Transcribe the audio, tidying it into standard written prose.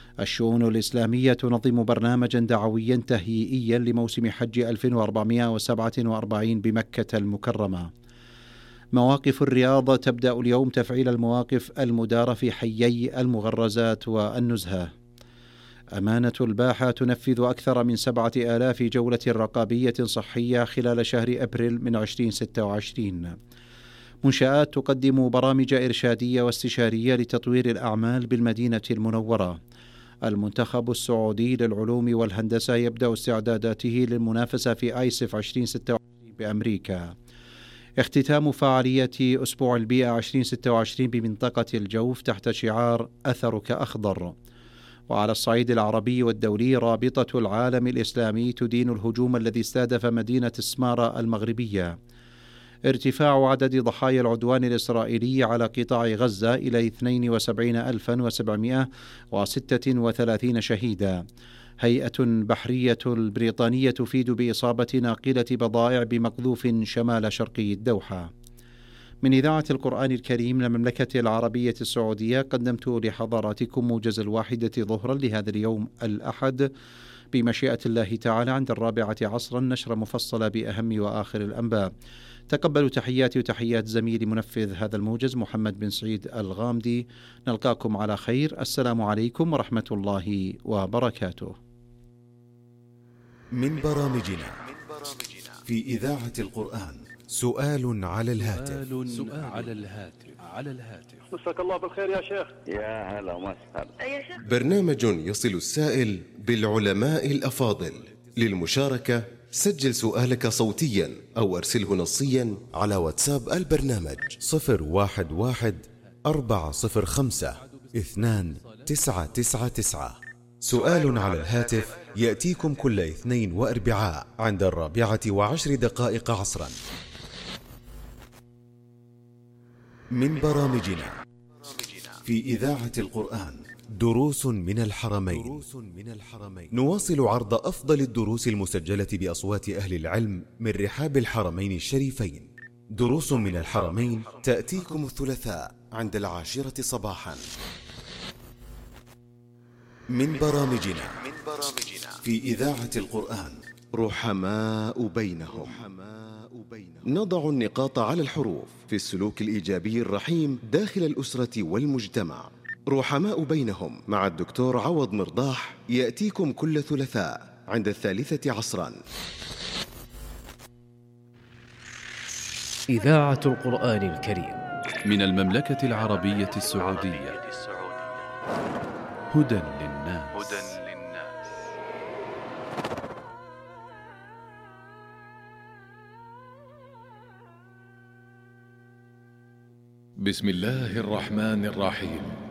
الشؤون الإسلامية تنظم برنامجا دعويا تهيئيا لموسم حج 1447 بمكة المكرمة. مواقف الرياض تبدأ اليوم تفعيل المواقف المدارة في حيي المغرزات والنزهة. أمانة الباحة تنفذ أكثر من 7000 جولة رقابية صحية خلال شهر أبريل من 2026. منشآت تقدم برامج إرشادية واستشارية لتطوير الأعمال بالمدينة المنورة. المنتخب السعودي للعلوم والهندسة يبدأ استعداداته للمنافسة في آيسف 2026 بأمريكا. اختتام فعالية أسبوع البيئة 2026 بمنطقة الجوف تحت شعار أثرك أخضر. وعلى الصعيد العربي والدولي، رابطة العالم الإسلامي تدين الهجوم الذي استهدف مدينة سمارة المغربية. ارتفاع عدد ضحايا العدوان الإسرائيلي على قطاع غزة إلى 72736 شهيدا. هيئة بحرية البريطانية تفيد بإصابة ناقلة بضائع بمقذوف شمال شرقي الدوحة. من إذاعة القرآن الكريم للمملكة العربية السعودية، قدمت لحضراتكم موجز 1 ظهرا لهذا اليوم الأحد بمشيئة الله تعالى عند 4 عصرا، نشرة مفصلة بأهم وآخر الأنباء. تقبلوا تحياتي وتحيات زميلي منفذ هذا الموجز محمد بن سعيد الغامدي. نلقاكم على خير. السلام عليكم ورحمة الله وبركاته. من برامجنا في إذاعة القرآن سؤال على الهاتف. مساك الله بالخير يا شيخ. يا هلا ومسهلا. يا شيخ، برنامج يصل السائل بالعلماء الأفاضل. للمشاركة سجل سؤالك صوتيا أو أرسله نصيا على واتساب البرنامج 011-405-2999. سؤال على الهاتف يأتيكم كل اثنين وأربعاء عند 14:10 عصرا. من برامجنا في إذاعة القرآن دروس من الحرمين. نواصل عرض أفضل الدروس المسجلة بأصوات أهل العلم من رحاب الحرمين الشريفين. دروس من الحرمين تأتيكم الثلاثاء عند 10 صباحا. من برامجنا في إذاعة القرآن رحماء بينهم. نضع النقاط على الحروف في السلوك الإيجابي الرحيم داخل الأسرة والمجتمع. رحماء بينهم مع الدكتور عوض مرضاح يأتيكم كل ثلاثاء عند 3 عصرا. إذاعة القرآن الكريم من المملكة العربية السعودية. هدى للناس. بسم الله الرحمن الرحيم.